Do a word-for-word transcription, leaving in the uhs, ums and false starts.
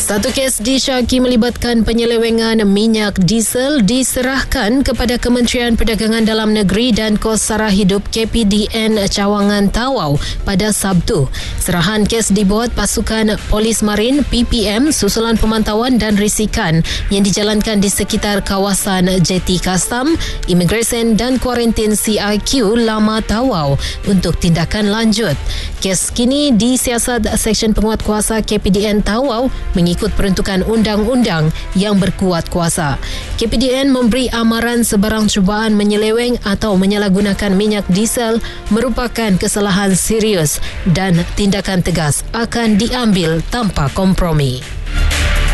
Satu kes disyaki melibatkan penyelewengan minyak diesel diserahkan kepada Kementerian Perdagangan Dalam Negeri dan Kos Sara Hidup K P D N Cawangan Tawau pada Sabtu. Serahan kes dibuat pasukan Polis Marin P P M susulan pemantauan dan risikan yang dijalankan di sekitar kawasan Jeti Kastam, Imigresen dan Kuarantin C I Q Lama Tawau untuk tindakan lanjut. Kes kini disiasat Seksyen Penguatkuasa K P D N Tawau mengikut peruntukan undang-undang yang berkuat kuasa. K P D N memberi amaran sebarang cubaan menyeleweng atau menyalahgunakan minyak diesel merupakan kesalahan serius dan tindakan tegas akan diambil tanpa kompromi.